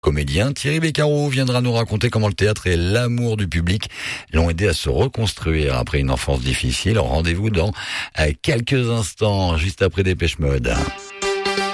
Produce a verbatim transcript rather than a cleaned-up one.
comédien. Thierry Beccaro viendra nous raconter comment le théâtre et l'amour du public l'ont aidé à se reconstruire après une enfance difficile. Rendez-vous dans quelques instants, juste après Dépêche Mode.